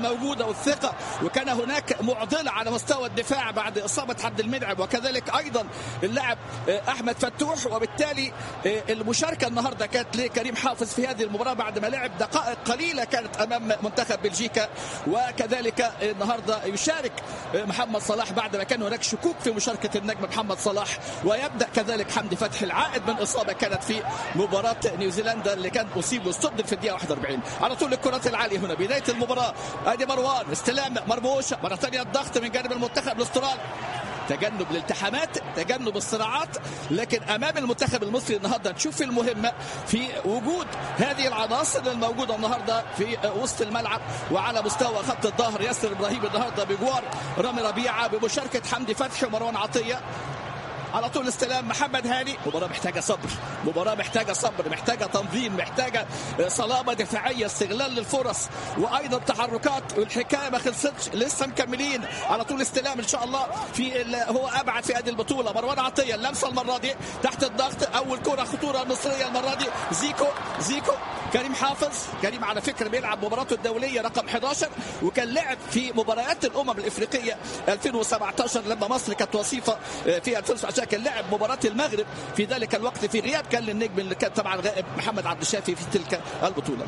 موجودة والثقة، وكان هناك معضلة على مستوى الدفاع بعد إصابة عبد المنعم، وكذلك أيضا اللاعب أحمد فتوح. وبالتالي المشاركة النهاردة كانت لكريم حافظ في هذه المباراة بعد ما لعب دقائق قليلة كانت أمام منتخب بلجيكا. وكذلك النهاردة يشارك محمد صلاح بعد ما كان هناك شكوك في مشاركة النجم محمد صلاح. ويبدأ كذلك حمدي فتحي العائد من إصابة كانت في مباراة نيوزيلندا اللي كان أصيب واستبدل في الدقيقة 41. على طول الكرات العالية هنا بداية المباراة، ادي مروان استلام مرموش مرة ثانية، الضغط من جانب المنتخب الاسترالي، تجنب الالتحامات، تجنب الصراعات. لكن امام المنتخب المصري النهارده نشوف المهمه في وجود هذه العناصر الموجوده النهارده في وسط الملعب وعلى مستوى خط الظهر. ياسر ابراهيم النهارده بجوار رامي ربيعه بمشاركه حمدي فتحي ومروان عطيه. على طول استلام محمد هاني. مباراة محتاجة صبر، مباراة محتاجة صبر، محتاجة تنظيم، محتاجة صلابة دفاعية، استغلال للفرص وأيضا تحركات. والحكاية ما خلصتش، لسه مكملين. على طول استلام إن شاء الله في هو أبعد في هذه البطولة. مروان عطية اللمسة المرة دي تحت الضغط، أول كرة خطورة المصرية المرة دي. زيكو كريم حافظ. كريم على فكرة بيلعب مباراته الدولية رقم 11، وكان لعب في مباريات الأمم الإفريقية 2017 لما مصر كانت وصيفة في 2019. كان لعب مباراة المغرب في ذلك الوقت في غياب كان للنجم اللي كان طبعا غائب محمد عبد الشافي في تلك البطولة.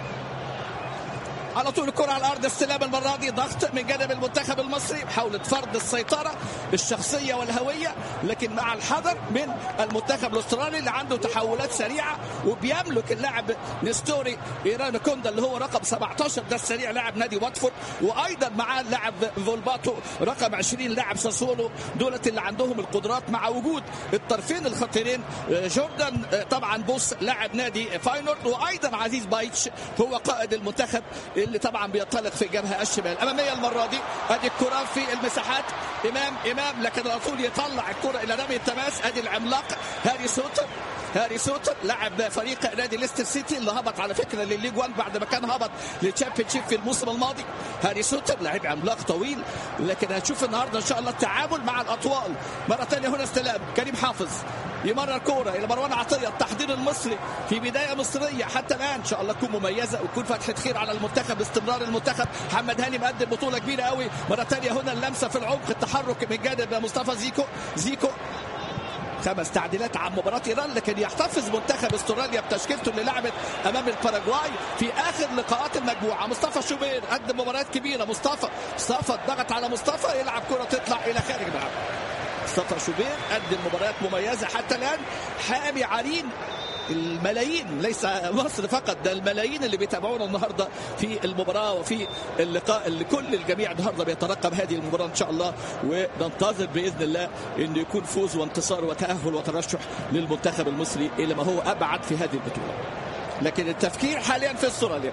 على طول الكرة على الأرض، استلام المرة دي، ضغط من جانب المنتخب المصري، محاولة فرض السيطرة الشخصية والهوية، لكن مع الحذر من المنتخب الأسترالي اللي عنده تحولات سريعة وبيملك اللاعب نستوري إيران كوندا اللي هو رقم 17 ده السريع لاعب نادي واتفورد، وأيضا معاه اللاعب فولباتو رقم 20 لاعب ساسولو. دولة اللي عندهم القدرات مع وجود الطرفين الخطيرين جوردان طبعا بوس لاعب نادي فاينورد، وأيضا عزيز بايتش هو قائد المنتخب اللي طبعا بينطلق في الجبهه الشمال. اماميه المره دي، ادي الكره في المساحات، امام لكن على طول يطلع الكره الى رمي التماس. ادي العملاق هاري سوتر لاعب فريق نادي ليستر سيتي اللي هبط على فكره للليج 1 بعد ما كان هبط للتشامبيونشيب في الموسم الماضي. هاري سوتر لاعب عملاق طويل، لكن هنشوف النهارده ان شاء الله التعامل مع الاطوال. مره ثانيه هنا استلام كريم حافظ، يمرر كوره الى مروان عطيه. التحضير المصري في بدايه مصريه حتى الان ان شاء الله تكون مميزه وتكون فتحه خير على المنتخب، استمرار المنتخب. محمد هاني مقدم بطوله كبيره قوي. مره ثانيه هنا اللمسه في العمق، التحرك من جانب مصطفى زيكو 5 تعديلات عن مباراة إيران، لكن يحتفظ منتخب استراليا بتشكيلته اللي لعبت أمام الباراغواي في آخر لقاءات المجموعة. مصطفى شوبير قدم مباريات كبيرة. مصطفى الضغط على مصطفى، يلعب كرة تطلع إلى خارج الملعب. مصطفى شوبير قدم مباريات مميزة حتى الآن، حامي عرين الملايين، ليس مصر فقط، ده الملايين اللي بيتابعونا النهارده في المباراه وفي اللقاء اللي كل الجميع النهارده بيترقب هذه المباراه ان شاء الله، وننتظر باذن الله ان يكون فوز وانتصار وتاهل وترشح للمنتخب المصري الى ما هو ابعد في هذه البطوله. لكن التفكير حاليا في استراليا.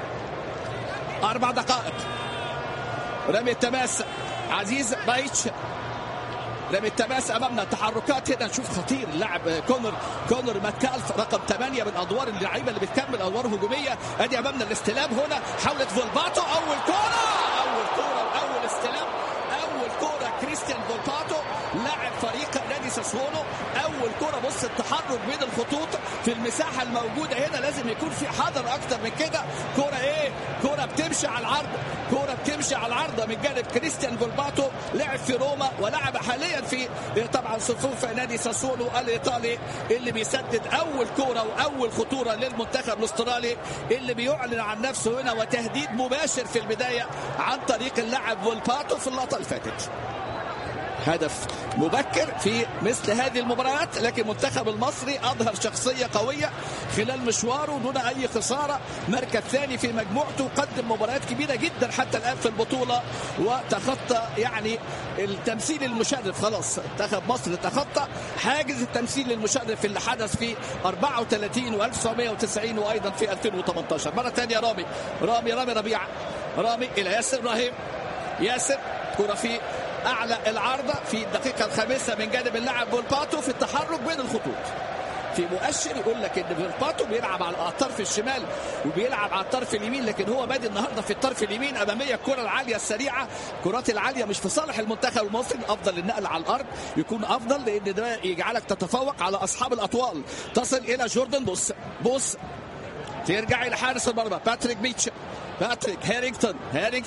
4 دقائق، رمي التماس عزيز بايتش، رمي التماس امامنا. تحركات هنا نشوف خطير اللاعب كونر ماتكالف رقم 8 من ادوار اللعيبه اللي بتكمل ادوار هجوميه. ادي امامنا الاستلام هنا، حاولة فولباتو، اول كوره استلام، اول كوره كريستيان فولباتو لاعب فريق نادي ساسولو. اول كوره، بص التحرك بين الخطوط في المساحه الموجوده هنا، لازم يكون في حذر اكتر من كده. كوره بتمشي على العارضه من جانب كريستيان فولباتو، لعب في روما ولعب حاليا في طبعا صفوف نادي ساسولو الايطالي، اللي بيسدد اول كوره واول خطوره للمنتخب الاسترالي اللي بيعلن عن نفسه هنا، وتهديد مباشر في البدايه عن طريق اللاعب فولباتو في اللقطه اللي فاتت. هدف مبكر في مثل هذه المباريات، لكن المنتخب المصري أظهر شخصية قوية خلال مشواره دون أي خسارة، مركز ثاني في مجموعته، قدم مباريات كبيرة جدا حتى الآن في البطولة، وتخطى يعني التمثيل المشرف. خلاص منتخب مصر تخطى حاجز التمثيل المشرف اللي حدث في 34 و1990 وأيضا في 2018. مرة ثانية رامي ربيعة، رامي إلى ياسر إبراهيم، ياسر كرة في أعلى العارضة في الدقيقة 5 من جانب اللاعب فولباتو في التحرك بين الخطوط. في مؤشر يقول لك ان فولباتو بيلعب على الطرف الشمال وبيلعب على الطرف اليمين، لكن هو بادئ النهارده في الطرف اليمين. اماميه الكره العاليه السريعه، الكرات العاليه مش في صالح المنتخب المصري، افضل النقل على الارض يكون افضل، لان ده يجعلك تتفوق على اصحاب الاطوال. تصل الى جوردن بوس ترجع الى حارس المرمى باتريك بيتش، باتريك هيرينغتون